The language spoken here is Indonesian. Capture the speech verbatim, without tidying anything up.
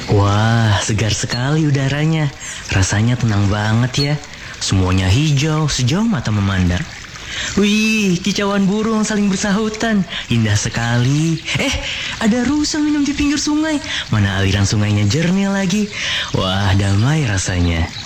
Wah, segar sekali udaranya. Rasanya tenang banget ya. Semuanya hijau sejauh mata memandang. Wih, kicauan burung saling bersahutan. Indah sekali. Eh, ada rusa minum di pinggir sungai. Mana aliran sungainya jernih lagi. Wah, damai rasanya.